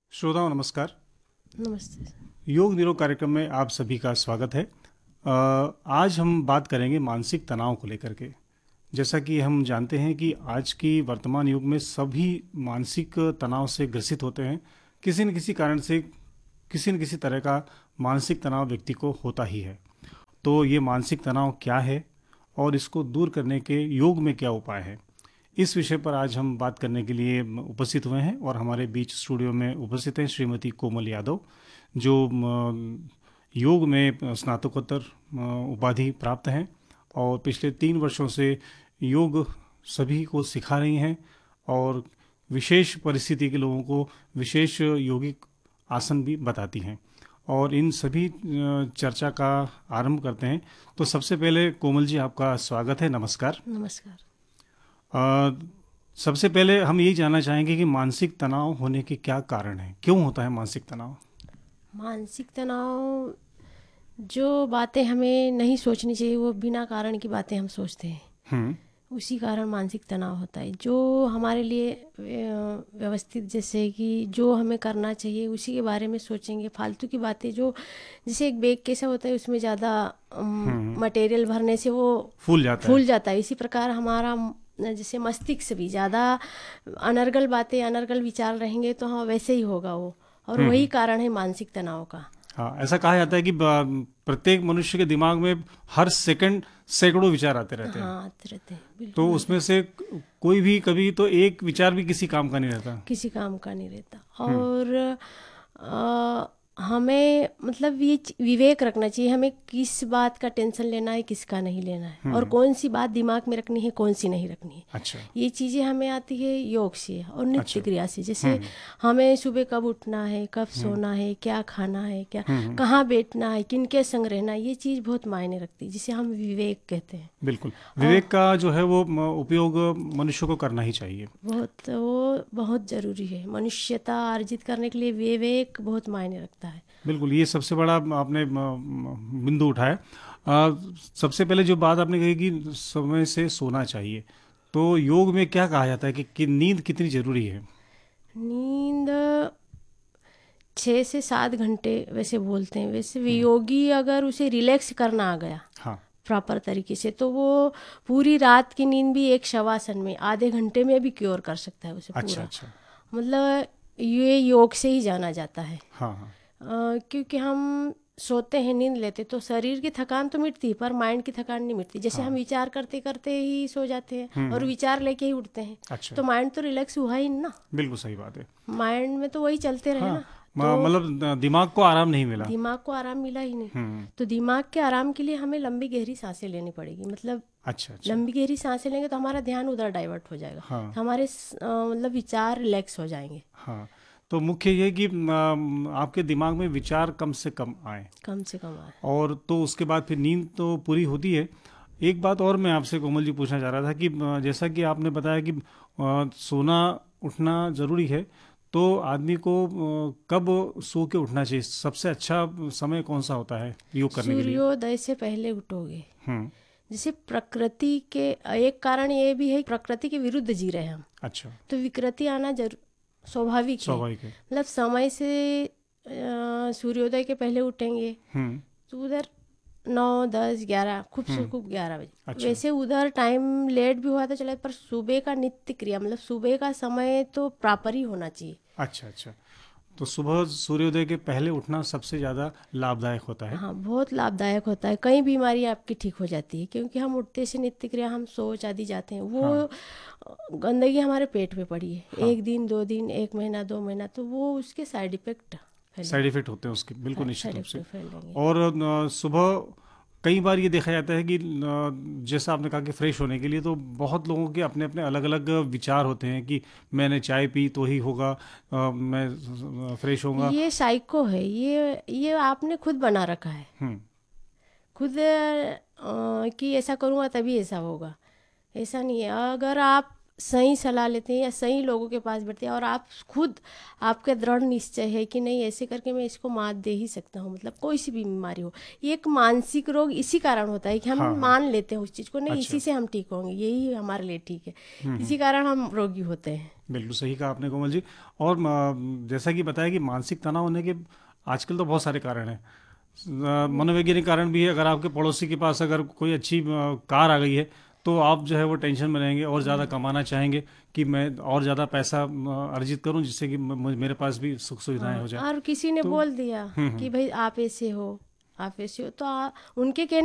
श्रोताओं नमस्कार। नमस्ते। योग निरोग कार्यक्रम में आप सभी का स्वागत है। आज हम बात करेंगे मानसिक तनाव को लेकर के। जैसा कि हम जानते हैं कि आज की वर्तमान युग में सभी मानसिक तनाव से ग्रसित होते हैं। किसी न किसी कारण से किसी न किसी तरह का मानसिक तनाव व्यक्ति को होता ही है। तो ये मानसिक तनाव क्या है और इसको दूर करने के योग में क्या उपाय है, इस विषय पर आज हम बात करने के लिए उपस्थित हुए हैं। और हमारे बीच स्टूडियो में उपस्थित हैं श्रीमती कोमल यादव, जो योग में स्नातकोत्तर उपाधि प्राप्त हैं और पिछले 3 वर्षों से योग सभी को सिखा रही हैं और विशेष परिस्थिति के लोगों को विशेष योगिक आसन भी बताती हैं। और इन सभी चर्चा का आरंभ करते हैं। तो सबसे पहले कोमल जी, आपका स्वागत है। नमस्कार। नमस्कार। अ, सबसे पहले हम यही जानना चाहेंगे कि मानसिक तनाव होने के क्या कारण हैं, क्यों होता है मानसिक तनाव? मानसिक तनाव, जो बातें हमें नहीं सोचनी चाहिए वो बिना कारण की बातें हम सोचते हैं, हम्म। उसी कारण मानसिक तनाव होता है। जो हमारे लिए व्यवस्थित, जैसे कि जो हमें करना चाहिए उसी के बारे में सोचेंगे, फालतू की बातें जो, जैसे एक बैग कैसा होता है उसमें ज़्यादा मटेरियल भरने से वो फूल जाता है, इसी प्रकार हमारा जैसे मस्तिष्क भी ज़्यादा अनर्गल बातें, अनर्गल विचार रहेंगे तो हाँ वैसे ही होगा वो, और वही कारण है मानसिक तनाव का। हाँ, ऐसा कहा जाता है कि प्रत्येक मनुष्य के दिमाग में हर सेकंड सैकड़ों विचार आते रहते हैं। हाँ, आते रहते हैं, तो बिल्कुल आते उसमें हैं। से कोई भी कभी तो एक विचार भी किसी काम का नहीं रहता। किसी काम का नहीं रहता। और हमें मतलब ये विवेक रखना चाहिए, हमें किस बात का टेंशन लेना है, किसका नहीं लेना है, और कौन सी बात दिमाग में रखनी है, कौन सी नहीं रखनी है। अच्छा। ये चीज़ें हमें आती है योग से और नित्य अच्छा। क्रिया से। जैसे हमें सुबह कब उठना है, कब सोना है, क्या खाना है, क्या कहाँ बैठना है, किनके संग रहना है, ये चीज़ बहुत मायने रखती है, जिसे हम विवेक कहते हैं। बिल्कुल, विवेक का जो है वो उपयोग मनुष्य को करना ही चाहिए। वो बहुत ज़रूरी है। मनुष्यता अर्जित करने के लिए विवेक बहुत मायने रखता है। बिल्कुल, ये सबसे बड़ा आपने बिंदु उठाया। सबसे पहले जो बात आपने कही कि समय से सोना चाहिए, तो योग में क्या कहा जाता है कि नींद कितनी जरूरी है? नींद 6 से 7 घंटे वैसे बोलते हैं। वैसे योगी अगर उसे रिलैक्स करना आ गया हाँ। प्रॉपर तरीके से, तो वो पूरी रात की नींद भी एक शवासन में आधे घंटे में भी क्योर कर सकता है उसे अच्छा पूरा। अच्छा। मतलब ये योग से ही जाना जाता है। हाँ हाँ। क्योंकि हम सोते हैं, नींद लेते, तो शरीर की थकान तो मिटती है पर माइंड की थकान नहीं मिटती। जैसे हम हाँ। विचार करते करते ही सो जाते हैं और विचार लेके ही उठते हैं, अच्छा। तो माइंड तो रिलैक्स हुआ ही नहीं ना। बिल्कुल सही बात है। माइंड में तो वही चलते रहे हाँ, ना, तो मतलब दिमाग को आराम नहीं मिला। दिमाग को आराम मिला ही नहीं। तो दिमाग के आराम के लिए हमें लंबी गहरी सांसें लेनी पड़ेगी। मतलब अच्छा अच्छा। लंबी गहरी सांसें लेंगे तो हमारा ध्यान उधर डाइवर्ट हो जाएगा, हाँ तो हमारे मतलब विचार रिलैक्स हो जाएंगे। हाँ। तो मुख्य ये कि आपके दिमाग में विचार कम से कम आए, कम से कम आए। और तो उसके बाद फिर नींद तो पूरी होती है। एक बात और मैं आपसे कोमल जी पूछना चाह रहा था कि जैसा कि आपने बताया कि सोना उठना ज़रूरी है, तो आदमी को कब सो के उठना चाहिए? सबसे अच्छा समय कौन सा होता है योग करने के लिए? सूर्योदय से पहले उठोगे। हम्म। जैसे प्रकृति के एक कारण ये भी है, प्रकृति के विरुद्ध जी रहे हैं हम, अच्छा। तो विकृति आना स्वाभाविक है। स्वाभाविक है। मतलब समय से सूर्योदय के पहले उठेंगे हम्म। तो उधर 9, 10, 11, खूब से खूब 11 बजे। अच्छा वैसे उधर टाइम लेट भी हुआ तो चले, पर सुबह का नित्य क्रिया मतलब सुबह का समय तो प्रॉपर ही होना चाहिए। अच्छा। अच्छा, तो सुबह सूर्योदय के पहले उठना सबसे ज़्यादा लाभदायक होता है। हाँ, बहुत लाभदायक होता है। कई बीमारी आपकी ठीक हो जाती है, क्योंकि हम उठते से नित्य क्रिया, हम शौच आदि जाते हैं, वो हाँ गंदगी हमारे पेट में पड़ी है। हाँ। 1 दिन 2 दिन 1 महीना 2 महीना, तो वो उसके साइड इफेक्ट साइड फैलेंगे। इफेक्ट होते हैं उसके, बिल्कुल निश्चित साइड रूप से। इफेक्ट फैलेंगे। और सुबह कई बार ये देखा जाता है कि जैसा आपने कहा कि फ्रेश होने के लिए, तो बहुत लोगों के अपने अपने अलग अलग विचार होते हैं कि मैंने चाय पी तो ही होगा, मैं फ्रेश होऊंगा। ये साइको है, ये आपने खुद बना रखा है, हम्म। खुद कि ऐसा करूँगा तभी ऐसा होगा। ऐसा नहीं है। अगर आप सही सलाह लेते हैं या सही लोगों के पास बैठते हैं और आप खुद, आपका दृढ़ निश्चय है कि नहीं ऐसे करके मैं इसको मात दे ही सकता हूँ, मतलब कोई सी भी बीमारी हो, ये एक मानसिक रोग इसी कारण होता है कि हम हाँ हाँ। मान लेते हैं उस चीज़ को, नहीं अच्छा। इसी से हम ठीक होंगे, यही हमारे लिए ठीक है, इसी कारण हम रोगी होते हैं। बिल्कुल सही कहा आपने कोमल जी। और जैसा कि बताया कि मानसिक तनाव होने के आजकल तो बहुत सारे कारण हैं। मनोवैज्ञानिक कारण भी है। अगर आपके पड़ोसी के पास अगर कोई अच्छी कार आ गई है तो आप जो है वो टेंशन में रहेंगे और ज़्यादा कमाना चाहेंगे कि मैं और ज़्यादा पैसा अर्जित करूं, जिससे कि मेरे पास भी सुख सुविधाएं हाँ, हो जाए। और किसी ने तो बोल दिया कि भाई आप ऐसे हो, आप ऐसे हो, तो उनके कहने